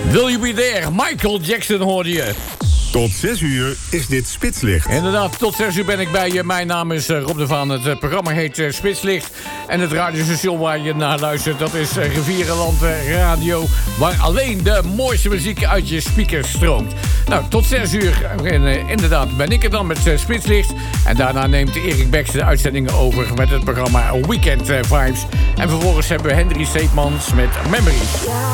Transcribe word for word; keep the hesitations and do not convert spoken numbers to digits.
Will You Be There? Michael Jackson hoorde je. Tot zes uur is dit Spitslicht. Inderdaad, tot zes uur ben ik bij je. Mijn naam is uh, Rob de Vaan. Het uh, programma heet uh, Spitslicht. En het radiostation waar je naar luistert, dat is uh, Rivierenland uh, Radio. Waar alleen de mooiste muziek uit je speakers stroomt. Nou, tot zes uur. En, uh, inderdaad ben ik er dan met uh, Spitslicht. En daarna neemt Erik Beks de uitzendingen over met het programma Weekend uh, Vibes. En vervolgens hebben we Henry Steepmans met Memories.